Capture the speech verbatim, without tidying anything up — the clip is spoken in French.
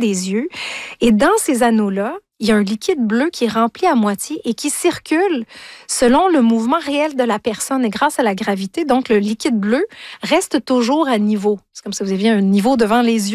des yeux. Et dans ces anneaux-là, il y a un liquide bleu qui est rempli à moitié et qui circule selon le mouvement réel de la personne. Et grâce à la gravité, donc le liquide bleu reste toujours à niveau. C'est comme si vous aviez un niveau devant les yeux.